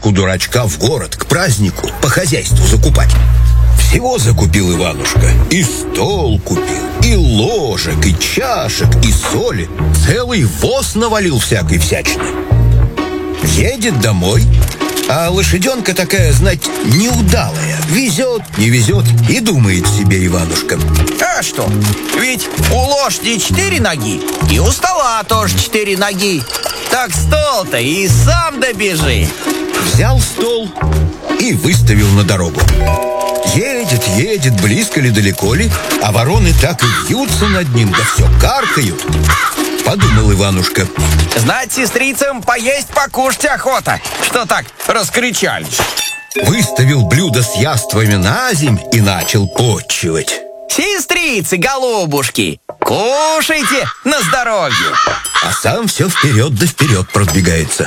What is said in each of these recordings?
Иванушку-дурачка в город к празднику по хозяйству закупать. Всего закупил Иванушка. И стол купил, и ложек, и чашек, и соли. Целый воз навалил всякой всячины. Едет домой, а лошаденка такая, знать, неудалая. Везет, не везет, и думает себе Иванушка: а что? Ведь у лошади 4 ноги, и у стола тоже 4 ноги. Так стол-то и сам добежи. Взял стол и выставил на дорогу. Едет, едет, близко ли, далеко ли, а вороны так и вьются над ним, да все каркают. Подумал Иванушка: знать, сестрицам поесть покушать охота, что так раскричались. Выставил блюдо с яствами на земь и начал потчевать. Сестрицы, голубушки, кушайте на здоровье. А сам все вперед да вперед продвигается.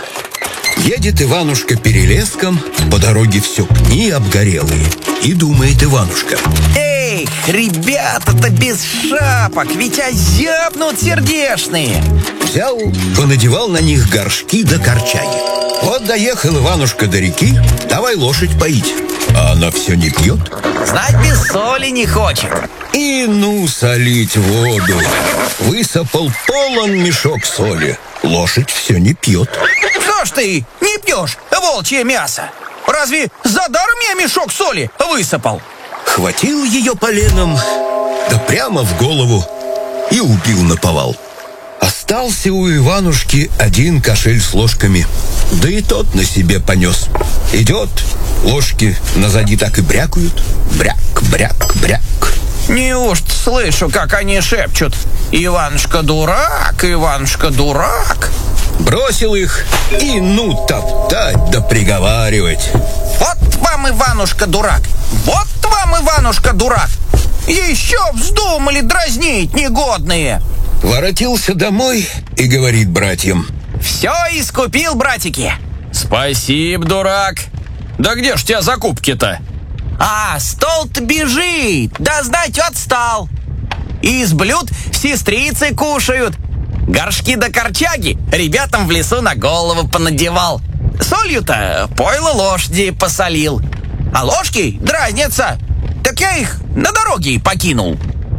Едет Иванушка перелеском, по дороге все пни обгорелые. И думает Иванушка: эх, ребята-то без шапок, ведь озябнут сердешные. Взял, понадевал на них горшки да корчаги. Вот доехал Иванушка до реки, давай лошадь поить. А она все не пьет. Знать, без соли не хочет. И ну солить воду. Высыпал полон мешок соли. Лошадь все не пьет. Что ж ты не пьешь волчье мясо? Разве за даром я мешок соли высыпал? Хватил ее поленом, да прямо в голову, и убил наповал. Остался у Иванушки один кошель с ложками, да и тот на себе понес. Идет, ложки назади так и брякают. Бряк, бряк, бряк. Неужто слышу, как они шепчут: Иванушка дурак, Иванушка дурак? Бросил их и ну топтать да приговаривать: вот вам, Иванушка дурак, вот вам, Иванушка дурак. Еще вздумали дразнить, негодные. Воротился домой и говорит братьям: все искупил, братики. Спасибо, дурак. Да где ж у тебя закупки-то? А, стол-то бежит, да знать отстал. Из блюд сестрицы кушают. Горшки да корчаги ребятам в лесу на голову понадевал. Солью-то пойло лошади посолил. А ложки дразнятся, так я их на дороге и покинул.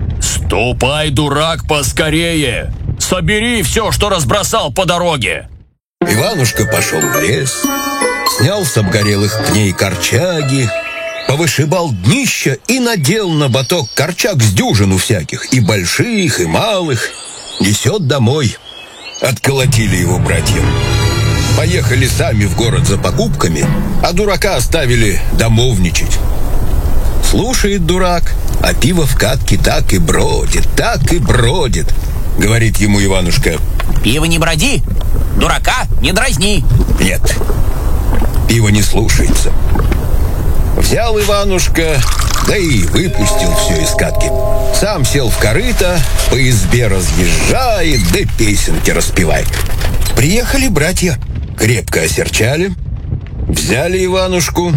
Ступай, дурак, поскорее. Собери все, что разбросал по дороге. Иванушка пошел в лес, снял с обгорелых пней корчаги, повышибал днища и надел на боток корчаг с дюжину всяких, и больших, и малых. Несет домой. Отколотили его братья. Поехали сами в город за покупками, а дурака оставили домовничать. Слушает дурак, а пиво в катке так и бродит, так и бродит. Говорит ему Иванушка: пиво не броди, дурака не дразни. Нет, пиво не слушается. Взял Иванушка, да и выпустил все из катки. Сам сел в корыто, по избе разъезжает, да песенки распевает. Приехали братья, крепко осерчали, взяли Иванушку,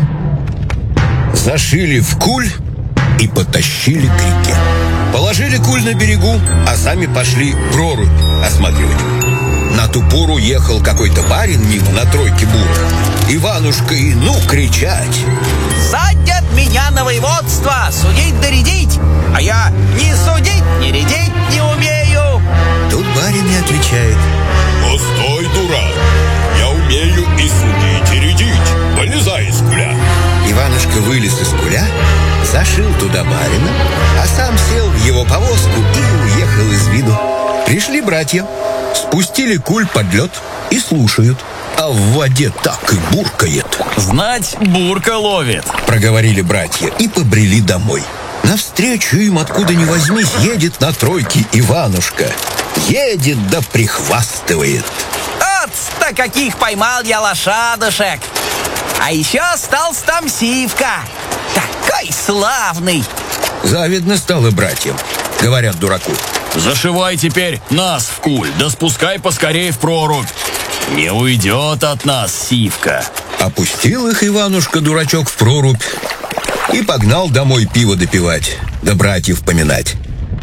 зашили в куль и потащили к реке. Положили куль на берегу, а сами пошли прорубь осматривать. На ту пору ехал какой-то барин мимо на тройке буров. Иванушка и ну кричать: садят меня на воеводство судить да рядить, а я ни судить, ни рядить не умею. Тут барин не отвечает: постой, дурак, я умею и судить, и рядить. Вылезай из куля. Иванушка вылез из куля, зашил туда барина, а сам сел в его повозку и уехал из виду. Пришли братья, спустили куль под лед и слушают. А в воде так и буркает. Знать, бурка ловит, проговорили братья и побрели домой. Навстречу им, откуда ни возьмись, едет на тройке Иванушка. Едет да прихвастывает: от-то каких поймал я лошадушек! А еще остался там Сивка, такой славный. Завидно стало братьям. Говорят дураку: зашивай теперь нас в куль, да спускай поскорее в прорубь. Не уйдет от нас Сивка. Опустил их Иванушка-дурачок в прорубь и погнал домой пиво допивать, да братьев поминать.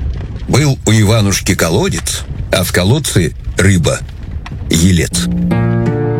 Был у Иванушки колодец, а в колодце рыба, елец.